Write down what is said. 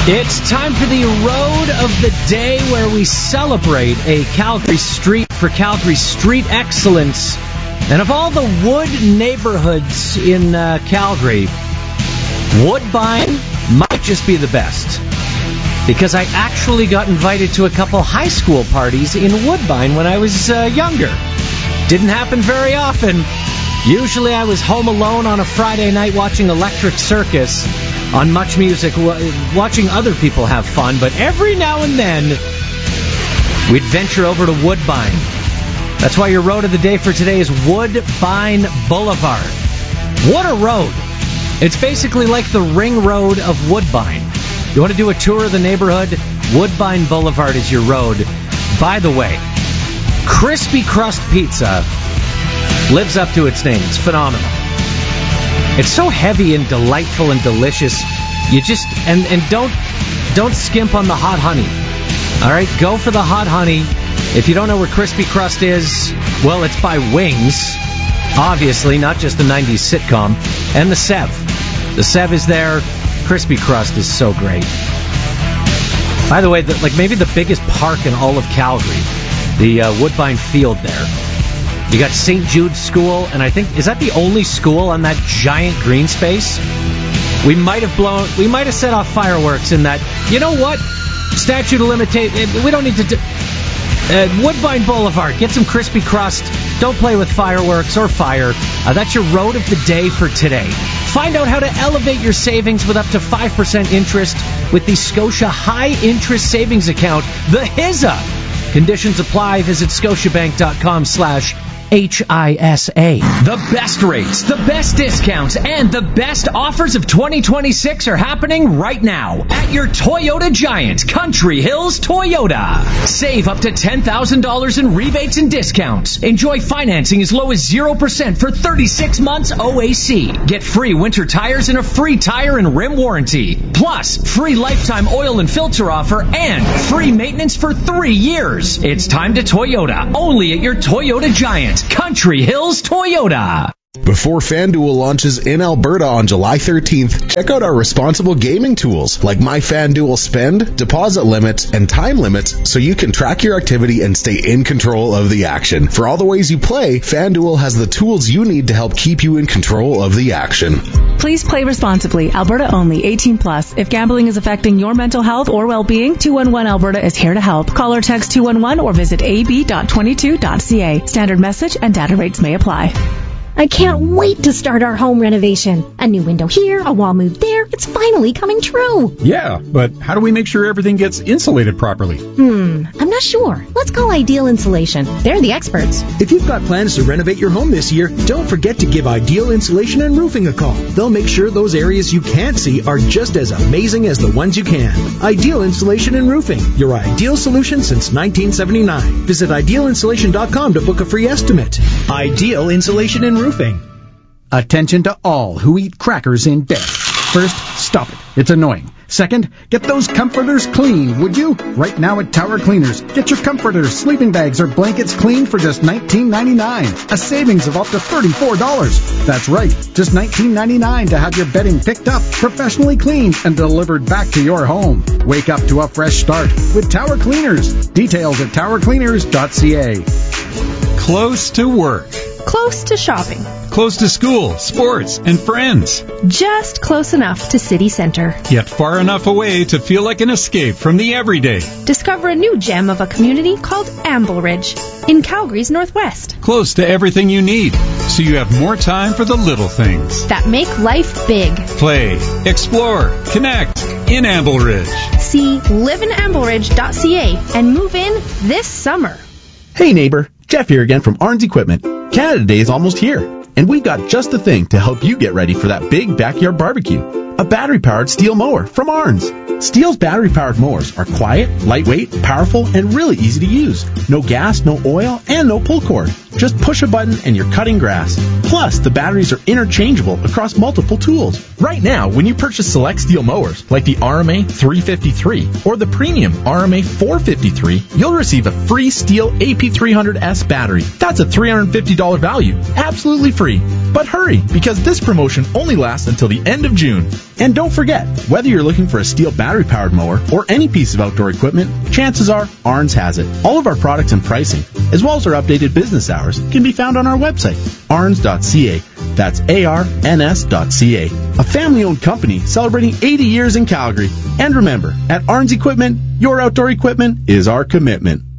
It's time for the Road of the Day, where we celebrate a Calgary street for Calgary street excellence. And of all the wood neighborhoods in Calgary, Woodbine might just be the best. Because I actually got invited to a couple high school parties in Woodbine when I was younger. Didn't happen very often. Usually I was home alone on a Friday night watching Electric Circus on Much Music, watching other people have fun, but every now and then we'd venture over to Woodbine. That's why your road of the day for today is Woodbine Boulevard. What a road! It's basically like the ring road of Woodbine. You want to do a tour of the neighborhood? Woodbine Boulevard is your road. By the way, Crispy Crust Pizza lives up to its name. It's phenomenal. It's so heavy and delightful and delicious. You just and don't skimp on the hot honey. All right, go for the hot honey. If you don't know where Crispy Crust is, well, it's by Wings, obviously, not just the 90s sitcom, and the Sev. The Sev is there. Crispy Crust is so great. By the way, maybe the biggest park in all of Calgary, the Woodbine Field there. You got St. Jude's School, and I think, is that the only school on that giant green space? We might have set off fireworks in that. You know what? Statute of limitations. We don't need to Woodbine Boulevard. Get some Crispy Crust. Don't play with fireworks or fire. That's your road of the day for today. Find out how to elevate your savings with up to 5% interest with the Scotia High Interest Savings Account, the HISA. Conditions apply. Visit scotiabank.com/HISA. The best rates, the best discounts, and the best offers of 2026 are happening right now at your Toyota Giant, Country Hills Toyota. Save up to $10,000 in rebates and discounts. Enjoy financing as low as 0% for 36 months OAC. Get free winter tires and a free tire and rim warranty. Plus, free lifetime oil and filter offer and free maintenance for 3 years. It's time to Toyota, only at your Toyota Giant, Country Hills Toyota. Before FanDuel launches in Alberta on July 13th, check out our responsible gaming tools like My FanDuel Spend, deposit limits, and time limits so you can track your activity and stay in control of the action. For all the ways you play, FanDuel has the tools you need to help keep you in control of the action. Please play responsibly. Alberta only. 18 plus. If gambling is affecting your mental health or well-being, 211 Alberta is here to help. Call or text 211 or visit ab.22.ca. Standard message and data rates may apply. I can't wait to start our home renovation. A new window here, a wall move there. It's finally coming true. Yeah, but how do we make sure everything gets insulated properly? I'm not sure. Let's call Ideal Insulation. They're the experts. If you've got plans to renovate your home this year, don't forget to give Ideal Insulation and Roofing a call. They'll make sure those areas you can't see are just as amazing as the ones you can. Ideal Insulation and Roofing, your ideal solution since 1979. Visit idealinsulation.com to book a free estimate. Ideal Insulation and Roofing. Attention to all who eat crackers in bed. First, stop it. It's annoying. Second, get those comforters clean, would you? Right now at Tower Cleaners, get your comforters, sleeping bags, or blankets clean for just $19.99. A savings of up to $34. That's right, just $19.99 to have your bedding picked up, professionally cleaned, and delivered back to your home. Wake up to a fresh start with Tower Cleaners. Details at towercleaners.ca. Close to work. Close to shopping. Close to school, sports, and friends. Just close enough to city center. Yet far enough away to feel like an escape from the everyday. Discover a new gem of a community called Ambleridge in Calgary's northwest. Close to everything you need, so you have more time for the little things that make life big. Play, explore, connect in Ambleridge. See liveinambleridge.ca and move in this summer. Hey neighbor, Jeff here again from Arns Equipment. Canada Day is almost here, and we've got just the thing to help you get ready for that big backyard barbecue. A battery-powered steel mower from Arns. Steel's battery-powered mowers are quiet, lightweight, powerful, and really easy to use. No gas, no oil, and no pull cord. Just push a button and you're cutting grass. Plus, the batteries are interchangeable across multiple tools. Right now, when you purchase select steel mowers, like the RMA 353 or the premium RMA 453, you'll receive a free steel AP300S battery. That's a $350 value. Absolutely free. But hurry, because this promotion only lasts until the end of June. And don't forget, whether you're looking for a Stihl battery-powered mower or any piece of outdoor equipment, chances are Arns has it. All of our products and pricing, as well as our updated business hours, can be found on our website, arns.ca. That's ARNS.ca. A family-owned company celebrating 80 years in Calgary. And remember, at Arns Equipment, your outdoor equipment is our commitment.